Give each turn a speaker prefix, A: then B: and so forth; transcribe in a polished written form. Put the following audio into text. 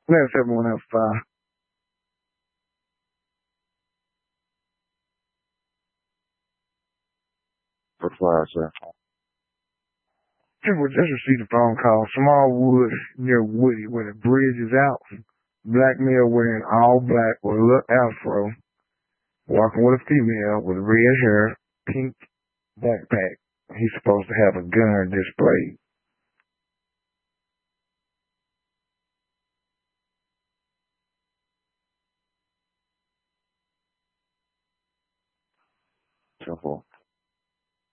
A: That's everyone else fine.
B: What's fire, sir?
A: Just received a phone call. Small Woods near Woody, where the bridge is out. Black male wearing all black with a little afro, walking with a female with red hair, pink backpack. He's supposed to have a gun displayed.
B: Simple.